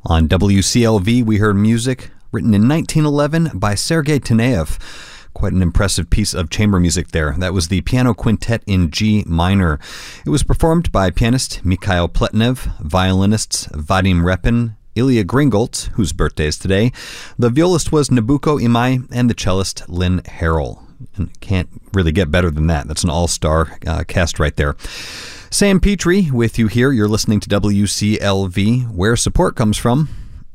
On WCLV, we heard music written in 1911 by Sergei Taneyev. Quite an impressive piece of chamber music there. That was the piano quintet in G minor. It was performed by pianist Mikhail Pletnev, violinists Vadim Repin, Ilya Gringolts, whose birthday is today. The violist was Nabucco Imai, and the cellist Lynn Harrell. And can't really get better than that. That's an all-star cast right there. Sam Petrie with you here. You're listening to WCLV, where support comes from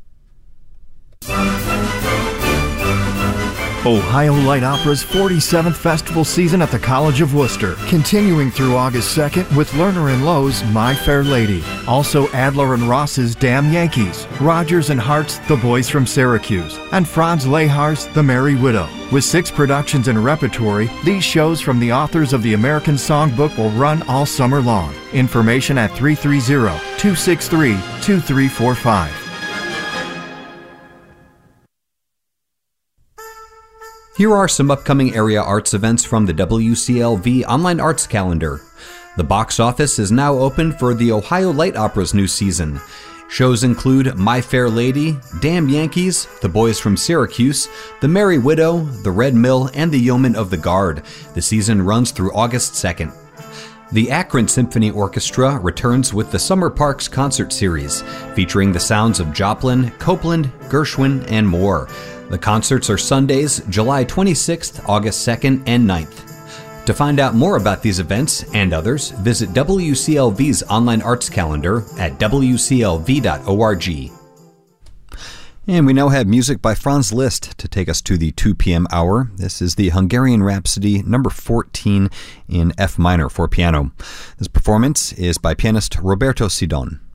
Ohio Light Opera's 47th festival season at the College of Worcester, continuing through August 2nd with Lerner and Lowe's My Fair Lady. Also Adler and Ross's Damn Yankees, Rogers and Hart's The Boys from Syracuse, and Franz Lehar's The Merry Widow. With 6 productions in repertory, these shows from the authors of the American Songbook will run all summer long. Information at 330-263-2345. Here are some upcoming area arts events from the WCLV Online Arts Calendar. The box office is now open for the Ohio Light Opera's new season. Shows include My Fair Lady, Damn Yankees, The Boys from Syracuse, The Merry Widow, The Red Mill, and The Yeomen of the Guard. The season runs through August 2nd. The Akron Symphony Orchestra returns with the Summer Parks Concert Series, featuring the sounds of Joplin, Copeland, Gershwin, and more. The concerts are Sundays, July 26th, August 2nd, and 9th. To find out more about these events and others, visit WCLV's online arts calendar at wclv.org. And we now have music by Franz Liszt to take us to the 2 p.m. hour. This is the Hungarian Rhapsody number 14 in F minor for piano. This performance is by pianist Roberto Sidon.